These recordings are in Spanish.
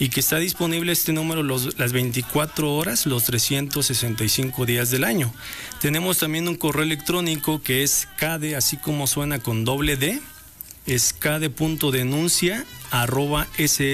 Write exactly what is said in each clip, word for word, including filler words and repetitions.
y que está disponible este número los, las veinticuatro horas, los trescientos sesenta y cinco días del año. Tenemos también un correo electrónico que es cade, así como suena con doble D, es cade.denuncia arroba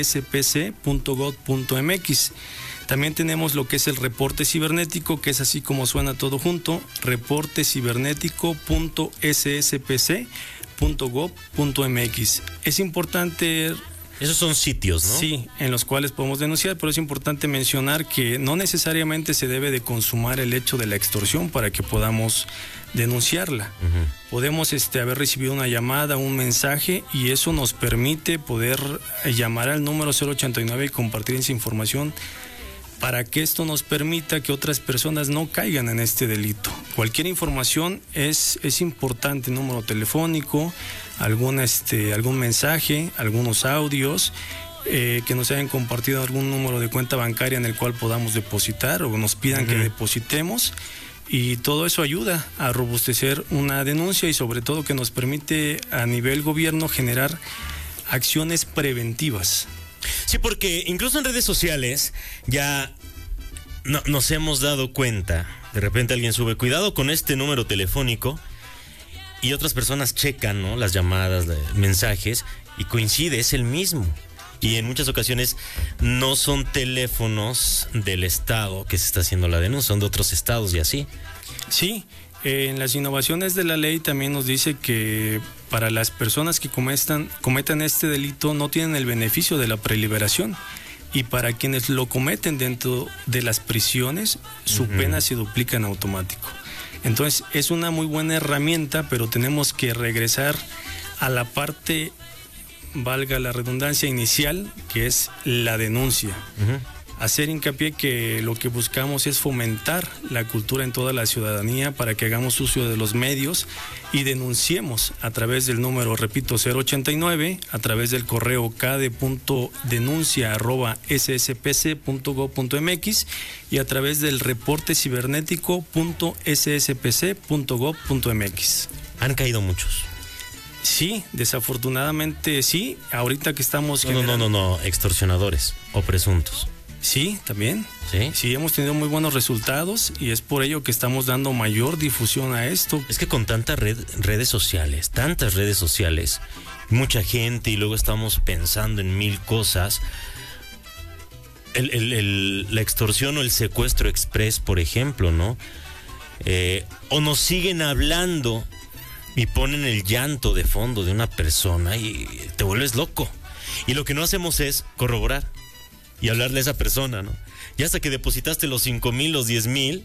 sspc.gov.mx. También tenemos lo que es el reporte cibernético, que es así como suena todo junto, reporte cibernético punto s s p c punto gov punto m x. Es importante... Esos son sitios, ¿no? Sí, en los cuales podemos denunciar, pero es importante mencionar que no necesariamente se debe de consumar el hecho de la extorsión para que podamos denunciarla. Uh-huh. Podemos este, haber recibido una llamada, un mensaje, y eso nos permite poder llamar al número cero ochenta y nueve y compartir esa información para que esto nos permita que otras personas no caigan en este delito. Cualquier información es, es importante, número telefónico, algún, este, algún mensaje, algunos audios, eh, que nos hayan compartido algún número de cuenta bancaria en el cual podamos depositar o nos pidan uh-huh. que depositemos, y todo eso ayuda a robustecer una denuncia y sobre todo que nos permite a nivel gobierno generar acciones preventivas. Sí, porque incluso en redes sociales ya no, nos hemos dado cuenta, de repente alguien sube, cuidado con este número telefónico, y otras personas checan, ¿no?, las llamadas, los mensajes, y coincide, es el mismo. Y en muchas ocasiones no son teléfonos del estado que se está haciendo la denuncia, son de otros estados y así. Sí. En las innovaciones de la ley también nos dice que para las personas que cometan, cometan este delito no tienen el beneficio de la preliberación, y para quienes lo cometen dentro de las prisiones, su uh-huh. pena se duplica en automático. Entonces es una muy buena herramienta, pero tenemos que regresar a la parte, valga la redundancia, inicial, que es la denuncia. Uh-huh. Hacer hincapié que lo que buscamos es fomentar la cultura en toda la ciudadanía para que hagamos uso de los medios y denunciemos a través del número, repito, cero ochenta y nueve, a través del correo cade.denuncia arroba s s p c punto gov punto m x y a través del reporte cibernético punto s s p c punto gov punto m x. Han caído muchos. Sí, desafortunadamente sí. Ahorita que estamos... No, generando... no, no, no, no, extorsionadores o presuntos. Sí, también. ¿Sí? Sí, hemos tenido muy buenos resultados y es por ello que estamos dando mayor difusión a esto. Es que con tantas red, redes sociales, tantas redes sociales, mucha gente, y luego estamos pensando en mil cosas. El, el, el, la extorsión o el secuestro express, por ejemplo, ¿no? Eh, o nos siguen hablando y ponen el llanto de fondo de una persona y te vuelves loco. Y lo que no hacemos es corroborar y hablarle a esa persona, ¿no? Y hasta que depositaste los cinco mil, los diez mil,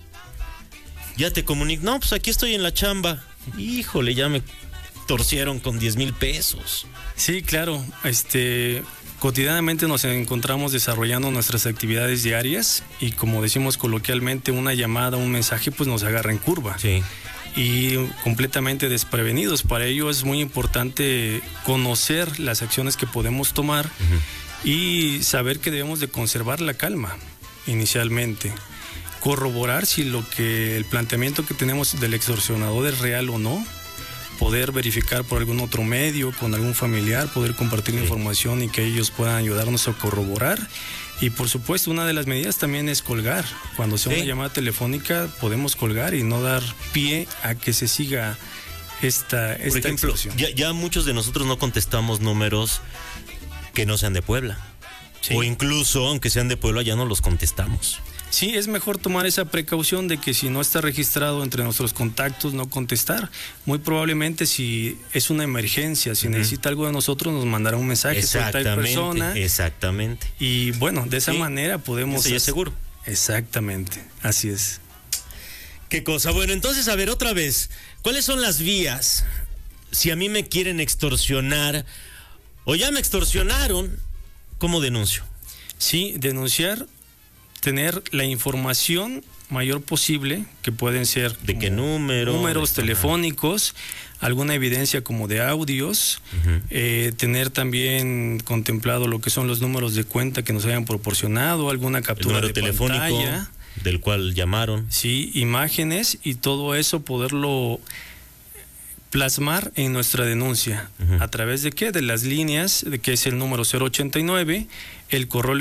ya te comunican, no, pues aquí estoy en la chamba. Híjole, ya me torcieron con diez mil pesos. Sí, claro, este... cotidianamente nos encontramos desarrollando nuestras actividades diarias y, como decimos coloquialmente, una llamada, un mensaje, pues nos agarra en curva. Sí. Y completamente desprevenidos. Para ello es muy importante conocer las acciones que podemos tomar uh-huh. y saber que debemos de conservar la calma inicialmente. Corroborar si lo que el planteamiento que tenemos del extorsionador es real o no. Poder verificar por algún otro medio, con algún familiar, poder compartir sí. información y que ellos puedan ayudarnos a corroborar. Y por supuesto, una de las medidas también es colgar. Cuando sea sí. una llamada telefónica, podemos colgar y no dar pie a que se siga esta, esta por ejemplo, extorsión. Ya, ya muchos de nosotros no contestamos números que no sean de Puebla. Sí. O incluso, aunque sean de Puebla, ya no los contestamos. Sí, es mejor tomar esa precaución de que si no está registrado entre nuestros contactos, no contestar. Muy probablemente si es una emergencia, si uh-huh. necesita algo de nosotros, nos mandará un mensaje por tal persona. Exactamente. Y bueno, de esa sí. manera podemos... Eso ya es seguro. Exactamente, así es. Qué cosa. Bueno, entonces, a ver, otra vez, ¿cuáles son las vías si a mí me quieren extorsionar o ya me extorsionaron? ¿Cómo denuncio? Sí, denunciar... tener la información mayor posible, que pueden ser de qué número, números de telefónicos, alguna evidencia como de audios, uh-huh. eh, tener también contemplado lo que son los números de cuenta que nos hayan proporcionado, alguna captura de telefónico pantalla, del cual llamaron, sí, imágenes, y todo eso poderlo plasmar en nuestra denuncia. Uh-huh. ¿A través de qué? De las líneas, de que es el número cero ochenta y nueve, el correo